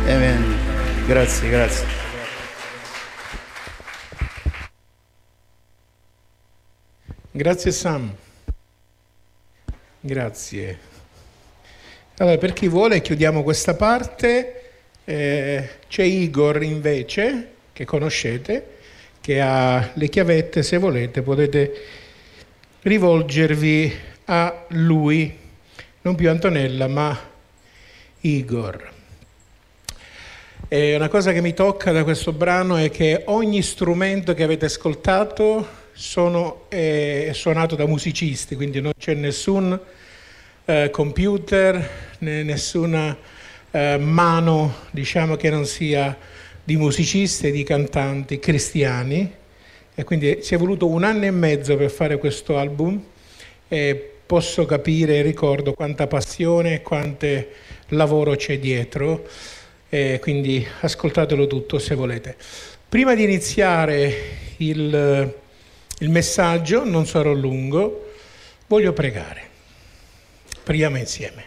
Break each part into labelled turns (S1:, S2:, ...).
S1: Amen. Grazie, grazie.
S2: Grazie Sam. Grazie. Allora, per chi vuole chiudiamo questa parte. C'è Igor invece, che conoscete, che ha le chiavette. Se volete potete rivolgervi a lui, non più Antonella ma Igor. Una cosa che mi tocca da questo brano è che ogni strumento che avete ascoltato è suonato da musicisti, quindi non c'è nessun computer, nessuna mano, diciamo, che non sia di musicisti e di cantanti cristiani, e quindi ci è voluto 1 anno e mezzo per fare questo album, e posso capire e ricordo quanta passione e quanto lavoro c'è dietro, e quindi ascoltatelo tutto se volete. Prima di iniziare il messaggio, non sarò lungo, voglio pregare. Preghiamo insieme.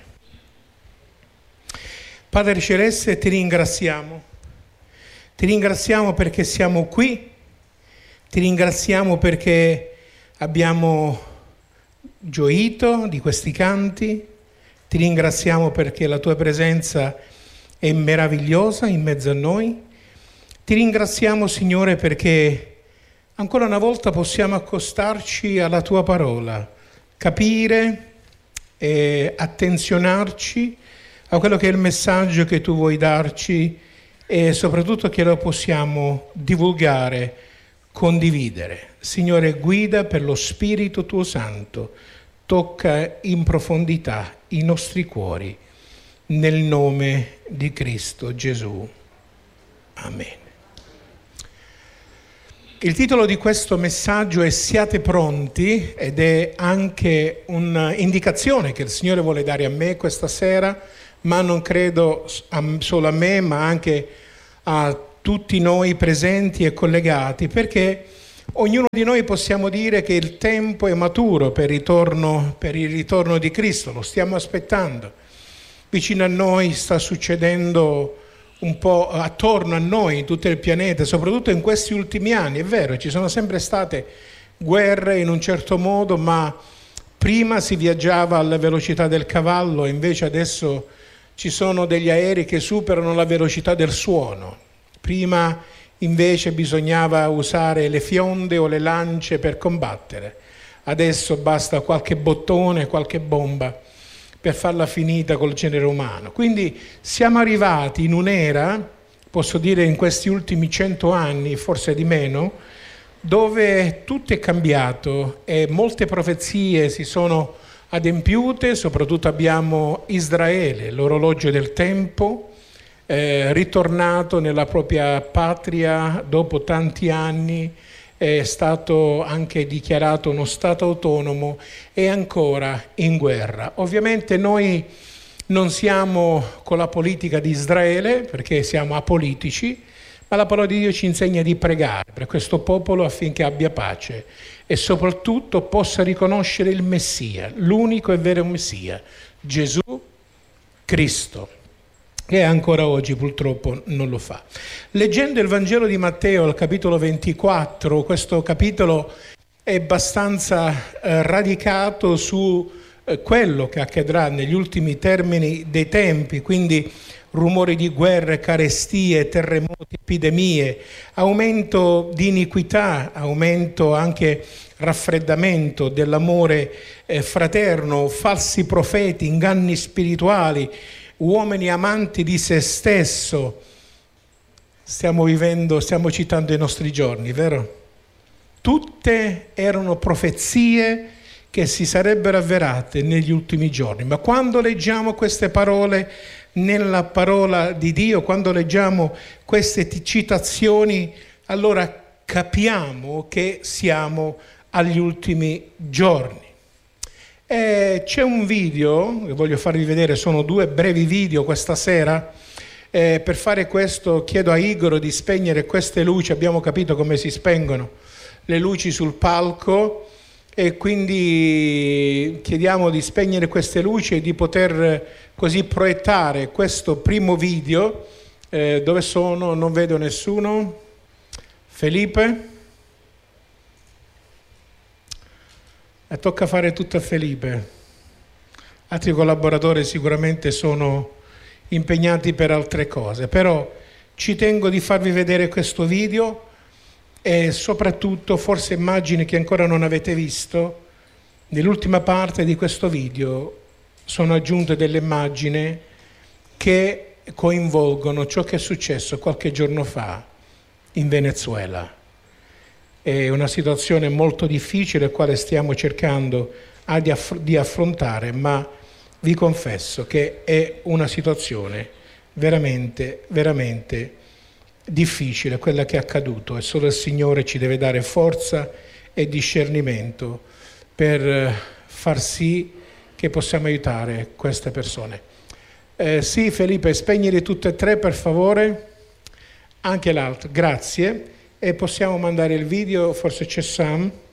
S2: Padre Celeste, ti ringraziamo perché siamo qui, ti ringraziamo perché abbiamo gioito di questi canti, ti ringraziamo perché la tua presenza è meravigliosa in mezzo a noi, ti ringraziamo Signore perché ancora una volta possiamo accostarci alla tua parola, capire e attenzionarci a quello che è il messaggio che tu vuoi darci, e soprattutto che lo possiamo divulgare, condividere. Signore, guida per lo Spirito tuo Santo, tocca in profondità i nostri cuori, nel nome di Cristo Gesù. Amen. Il titolo di questo messaggio è Siate pronti, ed è anche un'indicazione che il Signore vuole dare a me questa sera, ma non credo solo a me, ma anche a tutti noi presenti e collegati, perché ognuno di noi possiamo dire che il tempo è maturo per il ritorno di Cristo, lo stiamo aspettando. Vicino a noi sta succedendo un po' attorno a noi in tutto il pianeta, soprattutto in questi ultimi anni. È vero, ci sono sempre state guerre in un certo modo, ma prima si viaggiava alla velocità del cavallo, invece adesso ci sono degli aerei che superano la velocità del suono. Prima invece bisognava usare le fionde o le lance per combattere. Adesso basta qualche bottone, qualche bomba per farla finita col genere umano. Quindi siamo arrivati in un'era, posso dire in questi ultimi 100 anni, forse di meno, dove tutto è cambiato e molte profezie si sono adempiute. Soprattutto abbiamo Israele, l'orologio del tempo, ritornato nella propria patria dopo tanti anni, è stato anche dichiarato uno Stato autonomo e ancora in guerra. Ovviamente noi non siamo con la politica di Israele perché siamo apolitici, ma la parola di Dio ci insegna di pregare per questo popolo affinché abbia pace e soprattutto possa riconoscere il Messia, l'unico e vero Messia, Gesù Cristo, che ancora oggi purtroppo non lo fa. Leggendo il Vangelo di Matteo al capitolo 24, questo capitolo è abbastanza radicato su quello che accadrà negli ultimi termini dei tempi, quindi rumori di guerre, carestie, terremoti, epidemie, aumento di iniquità, aumento anche raffreddamento dell'amore fraterno, falsi profeti, inganni spirituali, uomini amanti di se stesso. Stiamo citando i nostri giorni, vero? Tutte erano profezie che si sarebbero avverate negli ultimi giorni. Ma quando leggiamo queste parole nella parola di Dio, quando leggiamo queste citazioni, allora capiamo che siamo agli ultimi giorni. C'è un video che voglio farvi vedere, sono 2 brevi video questa sera. Per fare questo chiedo a Igor di spegnere queste luci. Abbiamo capito come si spengono le luci sul palco e quindi chiediamo di spegnere queste luci e di poter così proiettare questo primo video Dove sono? Non vedo nessuno. Felipe? Tocca fare tutto a Felipe. Altri collaboratori sicuramente sono impegnati per altre cose, però ci tengo di farvi vedere questo video e soprattutto, forse immagini che ancora non avete visto, nell'ultima parte di questo video sono aggiunte delle immagini che coinvolgono ciò che è successo qualche giorno fa in Venezuela. È una situazione molto difficile, la quale stiamo cercando di affrontare, ma vi confesso che è una situazione veramente, veramente difficile, quella che è accaduto, e solo il Signore ci deve dare forza e discernimento per far sì che possiamo aiutare queste persone. Sì, Felipe, spegnili tutte e tre per favore, anche l'altro, grazie, e possiamo mandare il video, forse c'è Sam.